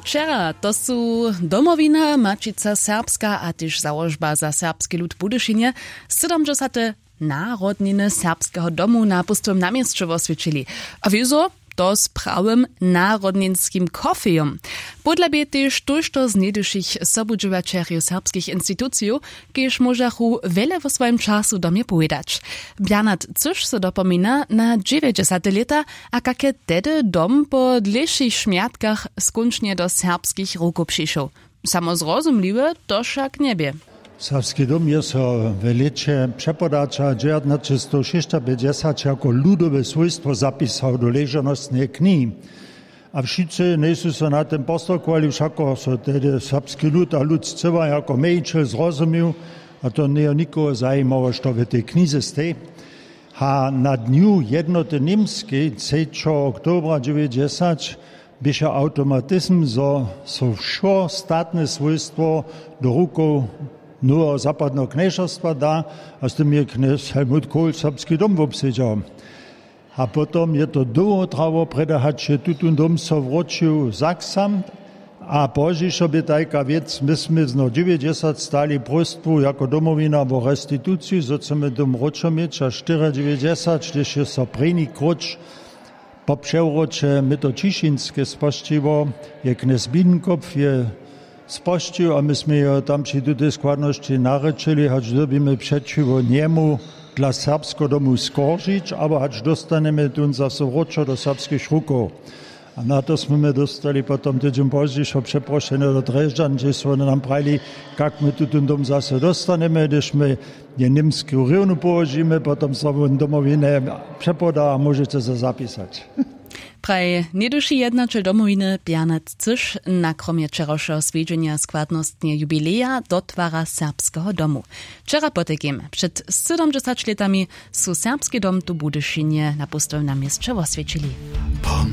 Wczera to su Domowina, Mačica Serbska a tyž załožba za serbski lud Budyšinie 70. narodniny serbskiego domu na pustym namiestczu osvědčili. A wieso? To z prawym narodninskim kofejem. Podlebie też tużto z niedyszych sobudżowaczeriów serbskich instytucji, kież możachu wiele w swoim czasu do mnie powiedzieć. Bjanat coś se dopomina na 90 lata, a kakie tedy dom po dlejszych śmiatkach skończnie do serbskich ruku przyszł. Samozrozumliwe to však niebie. Serbski dom je so veliče přepodača 1956 jako ludowe swójstwo zapisał do leżanostnej knihy. A wszyscy nie są so na tym postokovali, všako so tedy serbski lud a lud zcela jako mejčel zrozumił, a to nie nikogo zajímalo, što v tej knize stej. A na dniu jednoty niemskiej 3. oktobra 90 byše automatizm, so všo statne swójstwo do rukou nur zapadného kniežerstva dá a s tým je kniež Helmut Kohl serbský dom obsedžal. A potom je to dlho trvalo predahať, že tutun dom so vročil Saksam a požišo by tajka vec, my sme z 90 stali prostvu jako domovina vo restitúciu, so chceme dom ročomič a 490, když je so první kroč po převroče my to Čišinské spoštivo, je kniež Biedenkopf, je spoštil a my sme jo tam či tutaj składności narečili, hač dobíme přečivo njemu dla serbsko domu skoržič, aber hač dostaneme tun zase vročo do serbských rukov. A na to sme dostali potom tydzień pozdějšo přeprošené do Drežďan, že so nám prali, kak my tutun dom zase dostaneme, když my je nimskou rivnu položíme, potom sa von domovine přepodá a môžete sa zapísať. Praj nieduši jednačel domowiny Bjanat Cyš na kromie wczorajszego zwiedzienia składnostnie jubileja dotwara serbskiego domu. Wczoraj potegiem, przed 70 latami su serbski dom tu Budyšinie na pustym namiestcze osvědčili.